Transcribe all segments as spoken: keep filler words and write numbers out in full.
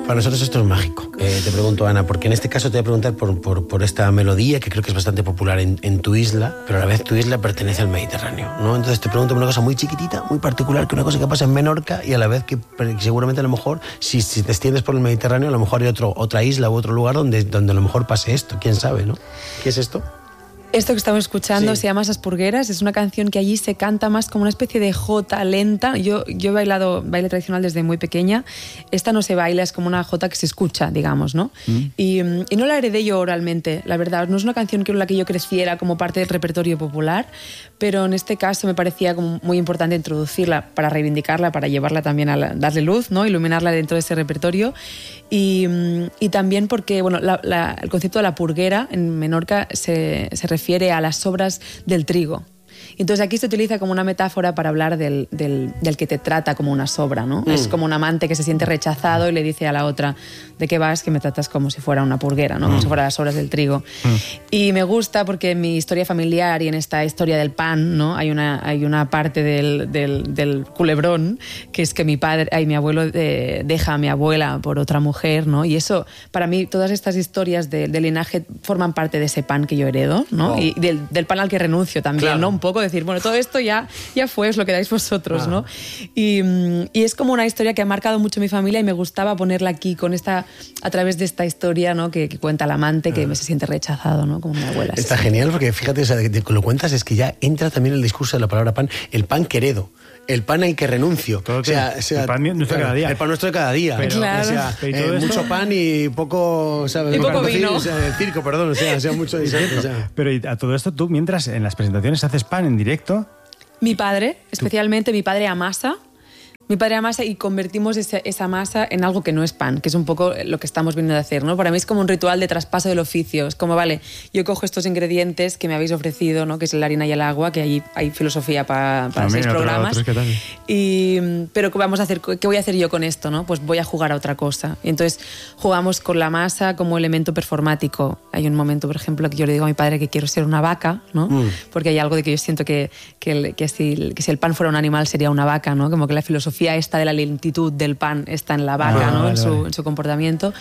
Para nosotros esto es mágico. Eh, te pregunto, Ana, porque en este caso te voy a preguntar por, por, por esta melodía que creo que es bastante popular en, en tu isla, pero a la vez tu isla pertenece al Mediterráneo, ¿no? Entonces te pregunto por una cosa muy chiquitita, muy particular, que una cosa que pasa en Menorca y a la vez que seguramente a lo mejor, si, si te extiendes por el Mediterráneo, a lo mejor hay otro, otra isla u otro lugar donde, donde a lo mejor pase esto, quién sabe, ¿no? ¿Qué es esto? Esto que estamos escuchando sí. se llama Esas Purgueras, es una canción que allí se canta más como una especie de jota lenta. Yo, yo he bailado baile tradicional desde muy pequeña. Esta no se baila, es como una jota que se escucha, digamos, ¿no? Mm. Y, y no la heredé yo oralmente, la verdad. No es una canción con la que yo creciera como parte del repertorio popular, pero en este caso me parecía como muy importante introducirla para reivindicarla, para llevarla también a la, darle luz, ¿no? Iluminarla dentro de ese repertorio. Y, y también porque, bueno, la, la, el concepto de la purguera en Menorca se, se refiere a las sobras del trigo. Entonces aquí se utiliza como una metáfora para hablar del, del, del que te trata como una sobra, ¿no? Mm. Es como un amante que se siente rechazado y le dice a la otra, ¿de qué vas? Que me tratas como si fuera una purguera, ¿no? Mm. Como si fuera las sobras del trigo. Mm. Y me gusta porque en mi historia familiar y en esta historia del pan, ¿no? Hay una, hay una parte del, del, del culebrón que es que mi padre, ay, mi abuelo eh, deja a mi abuela por otra mujer, ¿no? Y eso, para mí, todas estas historias de, de linaje forman parte de ese pan que yo heredo, ¿no? Oh. Y del, del pan al que renuncio también, claro. ¿no? Un poco decir, bueno, todo esto ya, ya fue, es lo que dais vosotros, ah. ¿no? Y, y es como una historia que ha marcado mucho mi familia y me gustaba ponerla aquí con esta, a través de esta historia, ¿no? Que, que cuenta el amante ah. que me se siente rechazado, ¿no? Como mi abuela. Está sí. genial porque fíjate, o sea, que lo cuentas es que ya entra también el discurso de la palabra pan, el pan que heredo. El pan al que renuncio. Todo o sea, o sea, el pan nuestro claro, cada día. El pan nuestro de cada día. Pero, claro. O sea, eh, mucho pan y poco... ¿sabes? Y poco vino. O sea, el circo, perdón. O sea, o sea mucho... O sea. Pero y a todo esto, tú, mientras en las presentaciones haces pan en directo... Mi padre, especialmente mi padre amasa. Mi padre amasa y convertimos esa, esa masa en algo que no es pan, que es un poco lo que estamos viendo de hacer, ¿no? Para mí es como un ritual de traspaso del oficio. Es como, vale, yo cojo estos ingredientes que me habéis ofrecido, ¿no? Que es la harina y el agua, que ahí hay filosofía para, para seis programas. Otros, ¿qué tal? Y, pero ¿qué vamos a hacer? ¿Qué voy a hacer yo con esto, no? Pues voy a jugar a otra cosa. Y entonces jugamos con la masa como elemento performático. Hay un momento, por ejemplo, que yo le digo a mi padre que quiero ser una vaca, ¿no? Mm. Porque hay algo de que yo siento que, que, el, que, si, que si el pan fuera un animal sería una vaca, ¿no? Como que la filosofía esta de la lentitud del pan está en la vaca, ah, ¿no? Vale, en, su, vale. en su comportamiento.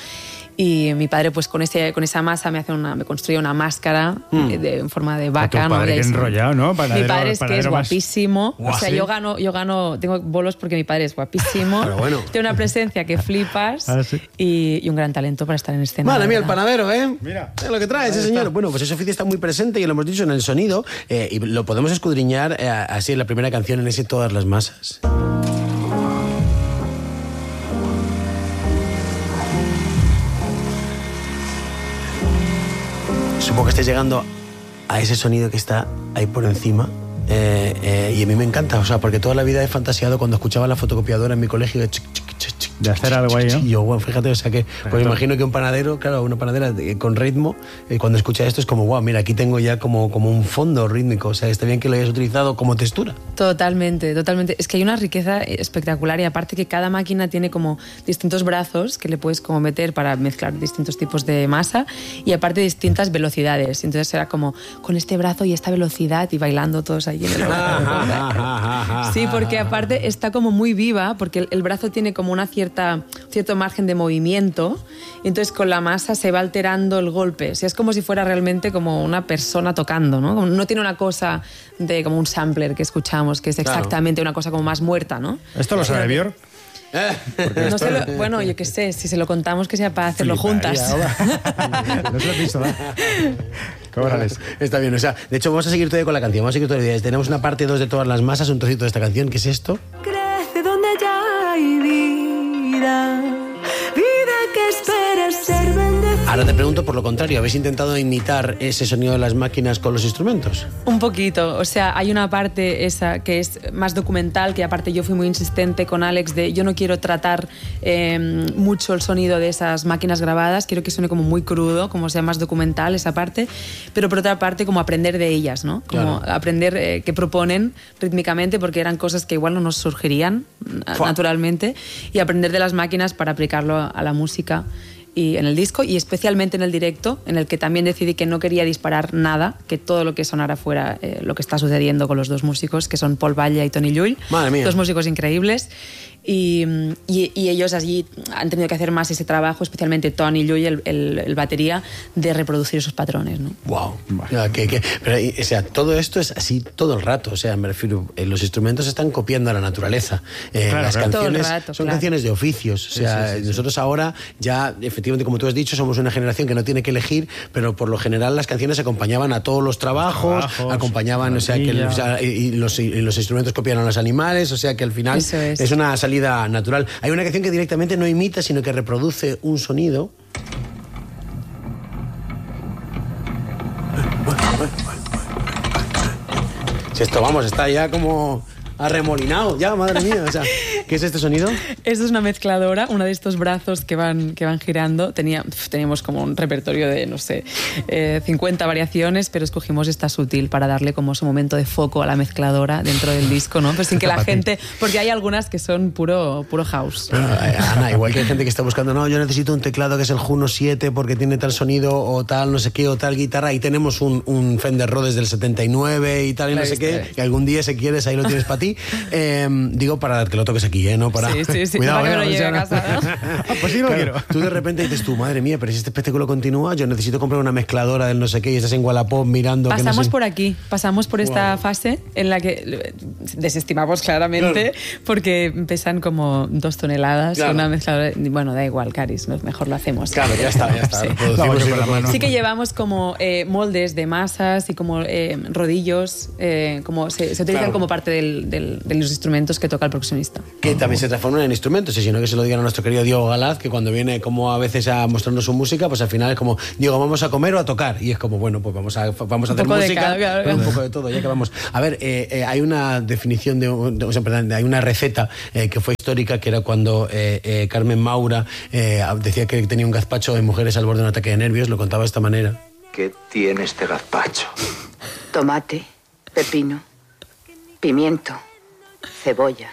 Y mi padre, pues con, ese, con esa masa me hace una, me construye una máscara mm. de, en forma de vaca. Tu padre, ¿no? que enrollado, ¿no? Panadero, mi padre es que es más... guapísimo. Wow, o sea, ¿sí? yo gano, yo gano, tengo bolos porque mi padre es guapísimo. Pero bueno. Tiene una presencia que flipas ah, ¿sí? y, y un gran talento para estar en escena. Madre mía, el panadero, ¿eh? Mira. Es lo que trae ese señor. Bueno, pues ese oficio está muy presente y lo hemos dicho en el sonido eh, y lo podemos escudriñar eh, así en la primera canción, en ese Todas las masas. Supongo que estáis llegando a ese sonido que está ahí por encima eh, eh, y a mí me encanta, o sea, porque toda la vida he fantaseado cuando escuchaba la fotocopiadora en mi colegio de, chic, chic, chic, chic, de hacer algo ahí, ¿no? Y yo, wow, fíjate, o sea que, pues me imagino que un panadero, claro, una panadera de, con ritmo, eh, cuando escucha esto es como, wow, mira, aquí tengo ya como, como un fondo rítmico, o sea, está bien que lo hayas utilizado como textura. Totalmente, totalmente. Es que hay una riqueza espectacular y aparte que cada máquina tiene como distintos brazos que le puedes como meter para mezclar distintos tipos de masa y aparte distintas velocidades. Entonces era como con este brazo y esta velocidad y bailando todos ahí en el brazo. Sí, porque aparte está como muy viva porque el, el brazo tiene como una cierta cierto margen de movimiento y entonces con la masa se va alterando el golpe. O sea, es como si fuera realmente como una persona tocando, ¿no? No tiene una cosa de como un sampler que escuchamos, que es exactamente claro. una cosa como más muerta, ¿no? ¿Esto lo sabe Björk? No se lo, bueno, yo qué sé, si se lo contamos que sea para hacerlo juntas. No se lo he visto, ¿no? Cóbrales. Está bien, o sea, de hecho vamos a seguir todavía con la canción, vamos a seguir todavía. Tenemos una parte dos de Todas las masas, un trocito de esta canción, ¿qué es esto? Crece donde ya hay vida, vida que espera ser bendecida. Ahora te pregunto por lo contrario, ¿habéis intentado imitar ese sonido de las máquinas con los instrumentos? Un poquito, o sea, hay una parte esa que es más documental, que aparte yo fui muy insistente con Alex de yo no quiero tratar eh, mucho el sonido de esas máquinas grabadas, quiero que suene como muy crudo, como sea más documental esa parte, pero por otra parte como aprender de ellas, ¿no? Como claro. aprender eh, qué proponen rítmicamente, porque eran cosas que igual no nos surgirían Fua. naturalmente, y aprender de las máquinas para aplicarlo a la música y en el disco y especialmente en el directo, en el que también decidí que no quería disparar nada, que todo lo que sonara fuera eh, lo que está sucediendo con los dos músicos, que son Paul Batlle y Toni Llull, Madre mía. dos músicos increíbles. Y, y, y ellos allí han tenido que hacer más ese trabajo, especialmente Tony Llull, el, el, el batería, de reproducir esos patrones, ¿no? Wow. Bueno. Que, que, pero, o sea, todo esto es así todo el rato. O sea, me refiero, eh, los instrumentos están copiando a la naturaleza. Eh, claro, las claro. canciones rato, son claro. canciones de oficios. O sea, sí, sí, sí, nosotros sí. ahora ya, efectivamente, como tú has dicho, somos una generación que no tiene que elegir, pero por lo general las canciones acompañaban a todos los trabajos, los trabajos acompañaban, o sea, que el, o sea, y, los, y los instrumentos copian a los animales, o sea, que al final es. es una salida natural. Hay una canción que directamente no imita, sino que reproduce un sonido. Si esto, vamos, está ya como arremolinado, ya, madre mía. O sea, ¿qué es este sonido? Esto es una mezcladora, uno de estos brazos que van, que van girando. Tenía, teníamos como un repertorio de, no sé, eh, cincuenta variaciones, pero escogimos esta sutil para darle como su momento de foco a la mezcladora dentro del disco, ¿no? Pero sin que la gente... Porque hay algunas que son puro, puro house. Bueno, Ana, igual que hay gente que está buscando, no, yo necesito un teclado que es el Juno siete porque tiene tal sonido o tal, no sé qué, o tal guitarra, y tenemos un, un Fender Rhodes del setenta y nueve y tal, y no sé qué, que algún día, si quieres, ahí lo tienes para ti. Eh, digo, para que lo toques aquí, ¿eh? No para... Sí, sí, sí. Cuidado, para que eh, me lo lleve o sea, a casa, ¿no? Pues sí, lo claro, quiero. Tú de repente dices tú, madre mía, pero si este espectáculo continúa, yo necesito comprar una mezcladora del no sé qué y estás en Wallapop mirando... Pasamos que no sé... por aquí, pasamos por esta wow. fase en la que desestimamos claramente, claro. porque pesan como dos toneladas, claro. una mezcladora... Bueno, da igual, Caris, mejor lo hacemos. Claro, ya está, ya está. Sí. No, sí, la mano. Sí que llevamos como eh, moldes de masas y como eh, rodillos, eh, como se, se utilizan claro. como parte del, del, de los instrumentos que toca el percusionista. Que también se transforman en instrumentos, y si no que se lo digan a nuestro querido Diego Galaz, que cuando viene como a veces a mostrarnos su música, pues al final es como, Diego, ¿vamos a comer o a tocar? Y es como, bueno, pues vamos a, vamos a hacer música, cada, claro, claro. un poco de todo, ya que vamos. A ver, eh, eh, hay una definición, de, de o sea, perdón, hay una receta eh, que fue histórica, que era cuando eh, eh, Carmen Maura eh, decía que tenía un gazpacho en mujeres al borde de un ataque de nervios, lo contaba de esta manera. ¿Qué tiene este gazpacho? Tomate, pepino, pimiento, cebolla,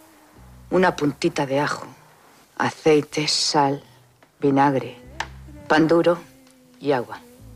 una puntita de ajo, aceite, sal, vinagre, pan duro y agua.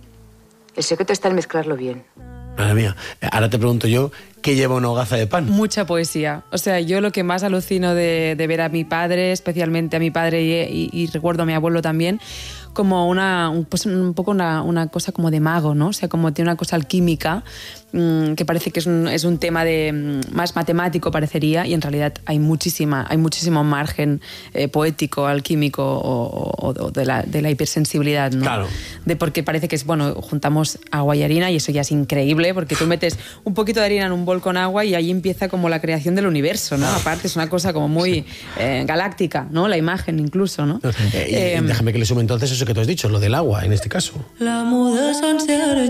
El secreto está en mezclarlo bien. Madre mía, ahora te pregunto yo, ¿qué lleva una hogaza de pan? Mucha poesía. O sea, yo lo que más alucino de, de ver a mi padre, especialmente a mi padre y, y, y recuerdo a mi abuelo también, como una, un, pues un poco una, una cosa como de mago, ¿no? O sea, como tiene una cosa alquímica mmm, que parece que es un, es un tema de, mmm, más matemático parecería, y en realidad hay muchísima, hay muchísimo margen eh, poético, alquímico o, o, o de, la, de la hipersensibilidad, ¿no? Claro. De porque parece que es, bueno, juntamos agua y harina y eso ya es increíble, porque tú metes un poquito de harina en un bol con agua y ahí empieza como la creación del universo, ¿no? Aparte es una cosa como muy eh, galáctica, ¿no? La imagen incluso, ¿no? Eh, eh, déjame que le sume entonces eso que tú has dicho, lo del agua en este caso. La muda sense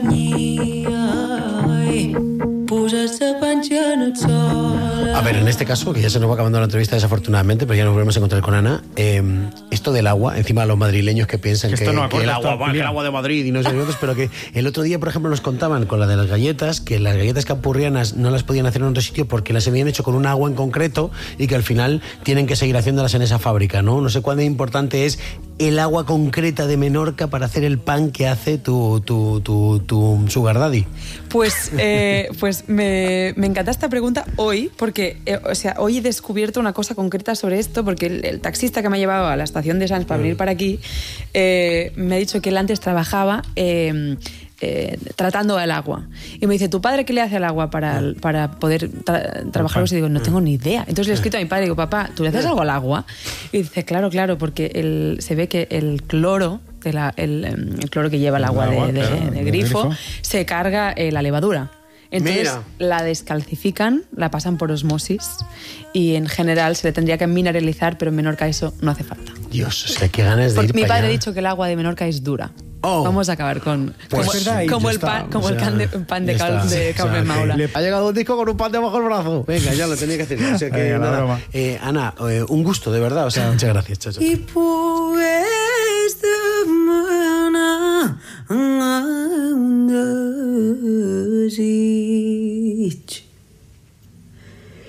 aranyia, posar-se panxa en el sol. A ver, en este caso, que ya se nos va acabando la entrevista desafortunadamente, pero ya nos volvemos a encontrar con Ana, eh, esto del agua, encima los madrileños que piensan que, que, no que el agua va, que el agua de Madrid y no sé qué otros, pero que el otro día, por ejemplo, nos contaban con la de las galletas, que las galletas campurrianas no las podían hacer en otro sitio porque las habían hecho con un agua en concreto y que al final tienen que seguir haciéndolas en esa fábrica, ¿no? No sé cuán importante es el agua concreta de Menorca para hacer el pan que hace tu, tu, tu, tu sugar daddy. Pues, eh, pues me, me encanta esta pregunta hoy, porque eh, o sea, hoy he descubierto una cosa concreta sobre esto, porque el, el taxista que me ha llevado a la estación de Sants para venir para aquí eh, me ha dicho que él antes trabajaba eh, eh, tratando el agua. Y me dice, ¿tu padre qué le hace al agua para, para poder tra- trabajarlo? Y digo, no tengo ni idea. Entonces le he escrito a mi padre y digo, papá, ¿tú le haces algo al agua? Y dice, claro, claro, porque el, se ve que el cloro, de la, el, el cloro que lleva el agua, el agua de, de, claro, de, de grifo, grifo, se carga eh, la levadura. Entonces Mira. la descalcifican, la pasan por osmosis y en general se le tendría que mineralizar, pero en Menorca eso no hace falta. Dios, o sea, qué ganas de ir Mi para padre allá. ha dicho que el agua de Menorca es dura. Oh. Vamos a acabar con pues como, verdad, como el está, pan, como o sea, el can de, pan de, cal, de Carmen o sea, Maura. Le ha llegado un disco con un pan debajo del brazo. Venga, ya lo tenía que hacer. O sea que, Venga, nada, eh, Ana, eh, un gusto, de verdad. O sea, muchas gracias, chacho. Y pugues